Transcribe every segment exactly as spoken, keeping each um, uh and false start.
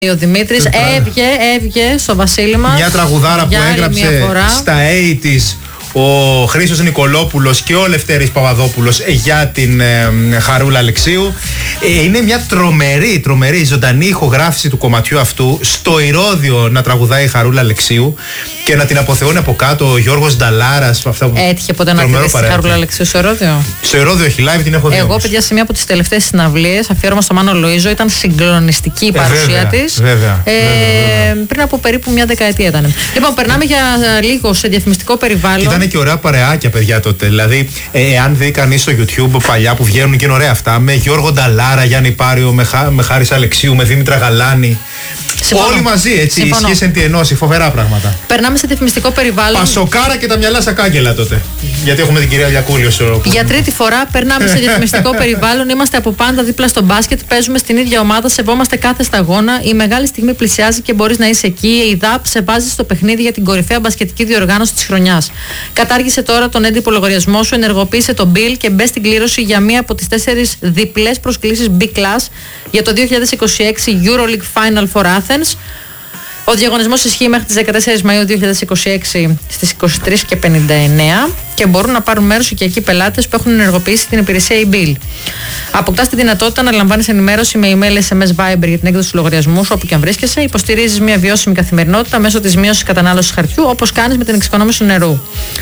Ο Δημήτρης έβγε, έβγε στο βασίλεμα. Μια τραγουδάρα που έγραψε στα ογδόντα ο Χρήστος Νικολόπουλος και ο Λευτέρης Παπαδόπουλος για την ε, Χαρούλα Αλεξίου. Ε, είναι μια τρομερή, τρομερή ζωντανή ηχογράφηση του κομματιού αυτού στο Ηρώδειο να τραγουδάει η Χαρούλα Αλεξίου και να την αποθεώνει από κάτω ο Γιώργος Νταλάρας. Έτυχε ποτέ να δεις τη Χαρούλα Αλεξίου στο Ηρώδειο? Στο Ηρώδειο έχει live, την έχω δει. Εγώ, παιδιά, σε μια από τις τελευταίες συναυλίες, αφιέρωμα στο Μάνο Λοΐζο, ήταν συγκλονιστική η παρουσία της. Βέβαια, ε, βέβαια. Πριν από περίπου μια δεκαετία ήταν. Λοιπόν, περνάμε για λίγο σε διαφημιστικό περιβάλλον. Ήταν και ωραία παρεάκια, παιδιά, τότε. Δηλαδή, ε, αν δει κανείς στο YouTube παλιά που βγαίνουν και είναι ωραία αυτά, με Γιώργο Νταλάρα, Γιάννη Πάριο, με, Χα, με Χάρης Αλεξίου, με Δήμητρα Γαλάνη. Συμφωνώ. Όλοι μαζί, έτσι, ισχύς εν τη ενώση, φοβερά πράγματα. Περνάμε σε διαφημιστικό περιβάλλον. Πασοκάρα και τα μυαλά σαν κάγκελα τότε. Γιατί έχουμε την κυρία Λιακούλη ως όρο. Για τρίτη φορά περνάμε σε διαφημιστικό περιβάλλον. Είμαστε από πάντα δίπλα στο μπάσκετ. Παίζουμε στην ίδια ομάδα. Σεβόμαστε κάθε σταγόνα. Η μεγάλη στιγμή πλησιάζει και μπορείς να είσαι εκεί. Η ΔΑΠ σε βάζει στο παιχνίδι για την κορυφαία μπασκετική διοργάνωση της χρονιάς. Κατάργησε τώρα τον έντυπο λογαριασμό σου, ενεργοποίησε το bill και μπε στην κλήρωση για μία από τις τέσσερις διπλές προσκλήσεις B-Class για το δύο χιλιάδες είκοσι έξι EuroLeague Final for Athens. Ο διαγωνισμός ισχύει μέχρι τις δεκατέσσερις Μαΐου δύο χιλιάδες είκοσι έξι στις είκοσι τρεις και πενήντα εννέα και μπορούν να πάρουν μέρος και εκεί πελάτες που έχουν ενεργοποιήσει την υπηρεσία e-bill. Αποκτάς τη δυνατότητα να λαμβάνεις ενημέρωση με email, ες εμ ες, Viber για την έκδοση του λογαριασμού σου όπου και αν βρίσκεσαι. Υποστηρίζεις μια βιώσιμη καθημερινότητα μέσω της μείωσης κατανάλωσης χαρτιού, όπως κάνεις με την εξοικονόμηση του νερού.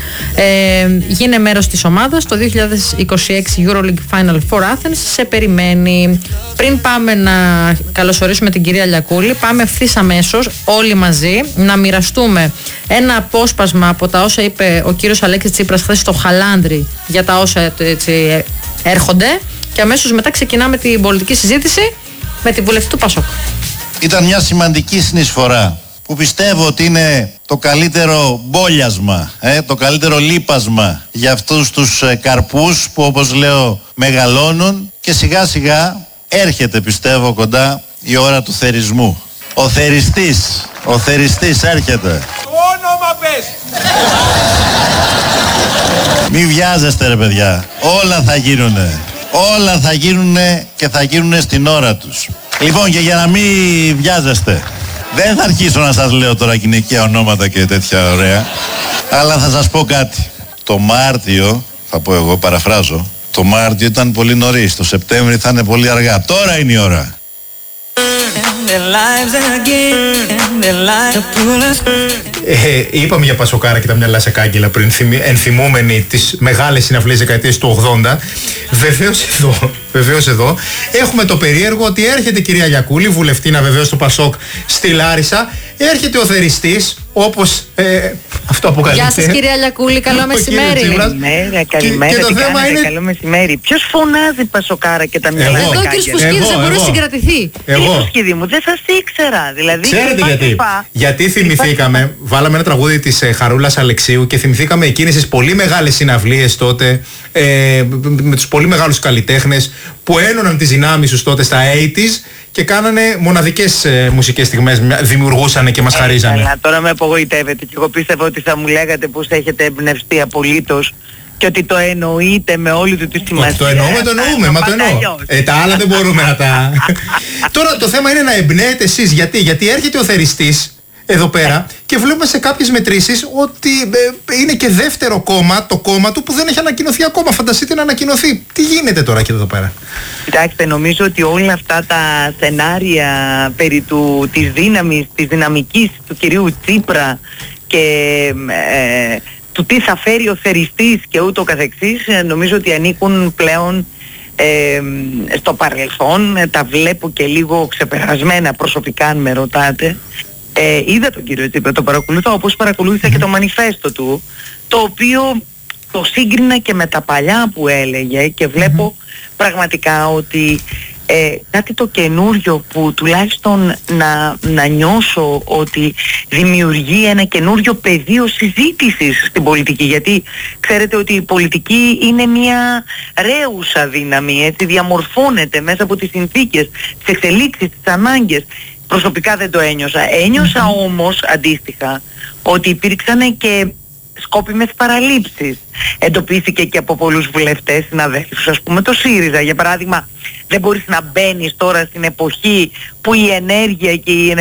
Ε, γίνε μέρος της ομάδας. Το δύο χιλιάδες είκοσι έξι EuroLeague Final for Athens σε περιμένει. Πριν πάμε να καλωσορίσουμε την κυρία Λιακούλη, πάμε ευθύς αμέσως όλοι μαζί να μοιραστούμε ένα απόσπασμα από τα όσα είπε ο κύριος Αλέξης Τσίπρας χθες στο Χαλάνδρι για τα όσα έτσι έρχονται και αμέσως μετά ξεκινάμε την πολιτική συζήτηση με την βουλευτή του Πασόκ. Ήταν μια σημαντική συνεισφορά που πιστεύω ότι είναι το καλύτερο μπόλιασμα, ε, το καλύτερο λίπασμα για αυτούς τους ε, καρπούς που, όπως λέω, μεγαλώνουν και σιγά σιγά έρχεται, πιστεύω, κοντά η ώρα του θερισμού. Ο θεριστής, ο θεριστής έρχεται. Το όνομα πες! Μη βιάζεστε, ρε παιδιά, όλα θα γίνουνε, όλα θα γίνουνε και θα γίνουνε στην ώρα τους. Λοιπόν, και για να μην βιάζεστε, δεν θα αρχίσω να σας λέω τώρα γυναικεία ονόματα και τέτοια ωραία, αλλά θα σας πω κάτι. Το Μάρτιο, θα πω εγώ, παραφράζω, το Μάρτιο ήταν πολύ νωρίς, το Σεπτέμβρη θα είναι πολύ αργά. Τώρα είναι η ώρα. Ε, είπαμε για Πασοκάρα και τα μυαλά σε κάγκελα πριν, ενθυμούμενοι τις μεγάλες συναυλίες δεκαετίες του ογδόντα. Βεβαίως εδώ, βεβαίως εδώ έχουμε το περίεργο ότι έρχεται η κυρία Λιακούλη, βουλευτήνα βεβαίως του Πασόκ στη Λάρισα, έρχεται ο θεριστής, όπως ε, αυτό αποκαλείται. Γεια σας κυρία Λιακούλη, καλό μεσημέρι. Καλημέρα, καλημέρα, και, και τι το θέμα κάνετε, είναι... καλό μεσημέρι. Ποιος φωνάζει Πασοκάρα και τα μυαλά? Εδώ ο κύριος Φουσκίδης δεν μπορεί να συγκρατηθεί. Εγώ. Φουσκίδη μου, δεν σας ήξερα. Δηλαδή, ξέρετε γιατί? πά, γιατί θυμηθήκαμε, βάλαμε ένα τραγούδι της ε, Χαρούλας Αλεξίου και θυμηθήκαμε εκείνες τις πολύ μεγάλες συναυλίες τότε ε, με τους πολύ μεγάλους καλλιτέχνες που ένωναν τις δυνάμεις τους τότε στα ογδόντα και κάνανε μοναδικές ε, μουσικές στιγμές, δημιουργούσανε και μας χαρίζανε. Καλά, τώρα με απογοητεύετε και εγώ πίστευα ότι θα μου λέγατε πως έχετε εμπνευστεί απολύτως και ότι το εννοείτε με όλη του τη σημασία. Το εννοούμε, το εννοούμε, μα το εννοώ. Ε, τα άλλα δεν μπορούμε να τα... Τώρα το θέμα είναι να εμπνέετε εσείς. Γιατί, γιατί έρχεται ο θεριστής εδώ πέρα και βλέπουμε σε κάποιες μετρήσεις ότι ε, είναι και δεύτερο κόμμα το κόμμα του που δεν έχει ανακοινωθεί ακόμα. Φανταστείτε να ανακοινωθεί. Τι γίνεται τώρα και εδώ πέρα? Κοιτάξτε, νομίζω ότι όλα αυτά τα σενάρια περί του, της δύναμης, της δυναμικής του κυρίου Τσίπρα και ε, του τι θα φέρει ο θεριστής και ούτω καθεξής, νομίζω ότι ανήκουν πλέον ε, στο παρελθόν. Τα βλέπω και λίγο ξεπερασμένα προσωπικά, αν με ρωτάτε. Ε, είδα τον κύριο Τσίπρα, τον παρακολουθώ όπως παρακολούθησα και το μανιφέστο του, το οποίο το σύγκρινα και με τα παλιά που έλεγε και βλέπω mm-hmm. πραγματικά ότι ε, κάτι το καινούριο που τουλάχιστον να, να νιώσω ότι δημιουργεί ένα καινούριο πεδίο συζήτησης στην πολιτική, γιατί ξέρετε ότι η πολιτική είναι μια ρέουσα δύναμη, έτσι, διαμορφώνεται μέσα από τις συνθήκες, τις εξελίξεις, τις ανάγκες. Προσωπικά δεν το ένιωσα. Ένιωσα όμως αντίστοιχα ότι υπήρξαν και σκόπιμες παραλήψεις. Εντοπίστηκε και από πολλούς βουλευτές, συναδέλφους, ας πούμε το ΣΥΡΙΖΑ για παράδειγμα. Δεν μπορείς να μπαίνεις τώρα στην εποχή που η ενέργεια και η